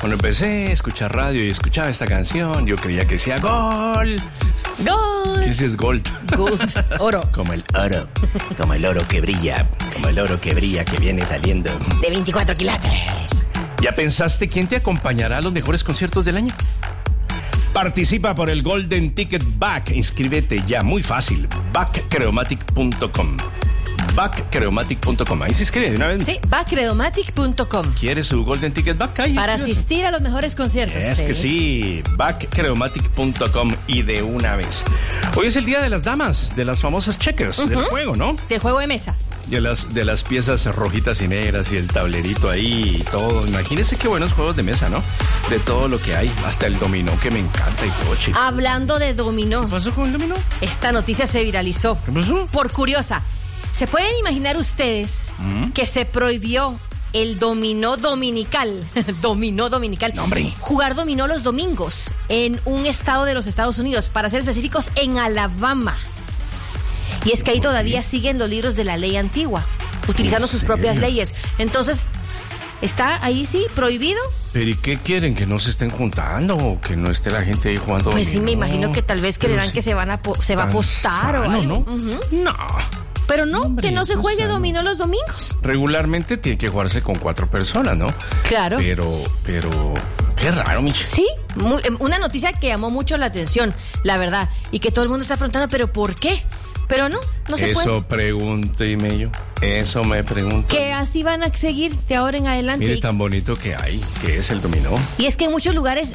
Cuando empecé a escuchar radio y escuchaba esta canción, yo creía que decía ¡Gol! ¡Gol! ¿Qué es Gold? Gold. Oro. Como el oro. Como el oro que brilla. Como el oro que brilla, que viene saliendo. De 24 quilates. ¿Ya pensaste quién te acompañará a los mejores conciertos del año? Participa por el Golden Ticket Back. Inscríbete ya, muy fácil. Backcreomatic.com. Backcreomatic.com. Ahí se inscribe de una vez. Sí, backcreomatic.com. ¿Quieres su Golden Ticket Back? Ahí para inscríbete. asistir a los mejores conciertos. Es que sí, backcreomatic.com y de una vez. Hoy es el día de las damas, de las famosas checkers del juego, ¿no? Del juego de mesa. De las piezas rojitas y negras y el tablerito ahí y todo. Imagínense qué buenos juegos de mesa, ¿no? De todo lo que hay, hasta el dominó que me encanta y todo, chico. Hablando de dominó. ¿Qué pasó con el dominó? Esta noticia se viralizó. ¿Qué pasó? Por curiosa. ¿Se pueden imaginar ustedes que se prohibió el dominó dominical? Dominó dominical. No, hombre. Jugar dominó los domingos en un estado de los Estados Unidos, para ser específicos, en Alabama. Y es que ahí todavía siguen los libros de la ley antigua, utilizando sus propias leyes. Entonces, ¿está ahí sí prohibido? ¿Pero y qué quieren? ¿Que no se estén juntando o que no esté la gente ahí jugando Pues sí, dominó? me imagino que tal vez creerán que se va a apostar o algo. ¿No? No. Pero no, Hombre, que no se juegue sano. dominó los domingos. Regularmente tiene que jugarse con 4 personas, ¿no? Claro. Pero, qué raro, Michelle. Sí, una noticia que llamó mucho la atención, la verdad. Y que todo el mundo está preguntando, ¿pero por qué? Pero no se puede. Eso pregúnteme yo. Eso me pregunto. Que así van a seguir de ahora en adelante. Mire tan bonito que hay, que es el dominó. Y es que en muchos lugares